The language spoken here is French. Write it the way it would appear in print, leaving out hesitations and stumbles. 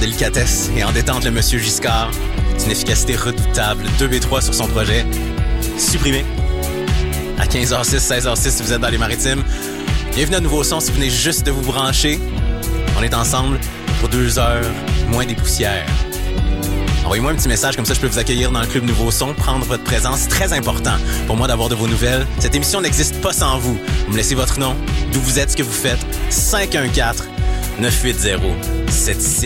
délicatesse et en détente le monsieur Giscard, d'une efficacité redoutable, 2B3 sur son projet, supprimé. À 15h06, 16h06 si vous êtes dans les Maritimes. Bienvenue à Nouveau Son si vous venez juste de vous brancher. On est ensemble pour 2 heures, moins des poussières. Envoyez-moi un petit message, comme ça je peux vous accueillir dans le club Nouveau Son, prendre votre présence. C'est très important pour moi d'avoir de vos nouvelles. Cette émission n'existe pas sans vous. Vous me laissez votre nom, d'où vous êtes, ce que vous faites. 514-980-76